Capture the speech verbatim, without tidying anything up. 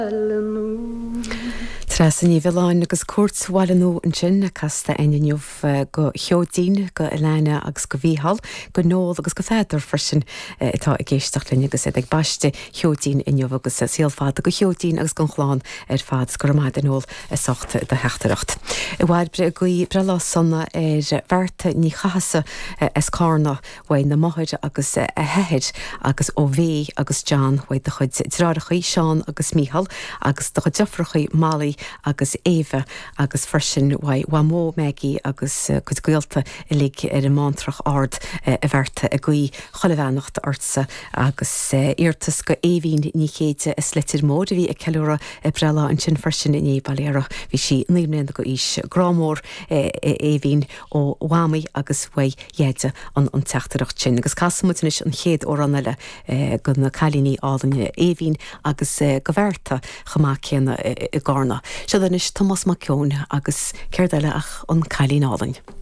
Tras ní bhláin agus cuatshhailú an sin casta ainiuh go cheodín go Eléine agus go bhíhall go nóil agus go féidir frisin atá i ggéisteach linn agus ag baiste cheodín inniuh agus síalfád go cheodín agus go chláán ar fad go ramáid an nóil sochta de heachtareacht. I bhhaid bre go brela sanna ar bharrta ní chahasa is cána bhaid na maithid agus a heid agus ó bhé agus John bhaid de chud drárachaí Seán agus Míhall agus do chud deafrachaí Málaí agus Éva agus frisin wa mó Maggie agus chud gaolta i lig ar an mántrach ard a bharrta a gcuí choilbheannacht artsa agus iartas go éhín ní chéide is litir mód a bhí a ceúra i brela an sin frisin in é baléire bhí si níomna go ís grámór éhín ó Wamaí agus bhaid dhéide an an teachtareacht sin agus casamúis an chéad ó ranile go na cailíní álainne éhín agus go bhharrta chamá céanna i gána. Seadan is Thomas Mac Ceoin agus céir deile ach an cailín álainn.